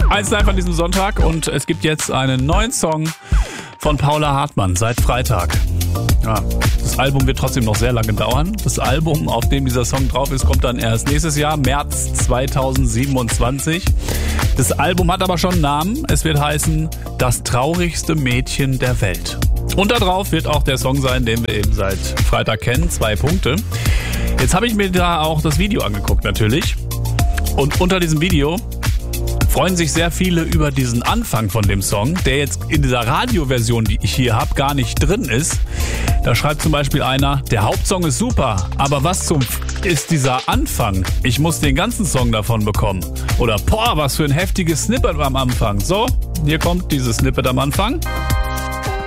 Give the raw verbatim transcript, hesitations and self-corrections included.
eins live an diesem Sonntag und es gibt jetzt einen neuen Song von Paula Hartmann seit Freitag. Ja, das Album wird trotzdem noch sehr lange dauern. Das Album, auf dem dieser Song drauf ist, kommt dann erst nächstes Jahr, März zweitausendsiebenundzwanzig. Das Album hat aber schon einen Namen. Es wird heißen Das traurigste Mädchen der Welt. Und da drauf wird auch der Song sein, den wir eben seit Freitag kennen. Zwei Punkte. Jetzt habe ich mir da auch das Video angeguckt natürlich. Und unter diesem Video freuen sich sehr viele über diesen Anfang von dem Song, der jetzt in dieser Radioversion, die ich hier habe, gar nicht drin ist. Da schreibt zum Beispiel einer, der Hauptsong ist super, aber was zum F ist dieser Anfang? Ich muss den ganzen Song davon bekommen. Oder boah, was für ein heftiges Snippet am Anfang. So, hier kommt dieses Snippet am Anfang.